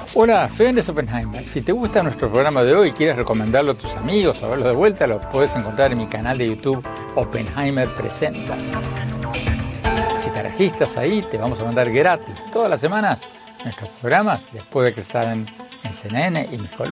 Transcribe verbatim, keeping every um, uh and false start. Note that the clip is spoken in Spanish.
Hola, soy Andrés Oppenheimer. Si te gusta nuestro programa de hoy y quieres recomendarlo a tus amigos o verlo de vuelta, lo puedes encontrar en mi canal de YouTube Oppenheimer Presenta. Si te registras ahí, te vamos a mandar gratis todas las semanas nuestros programas después de que salen en C N N y mis columnas.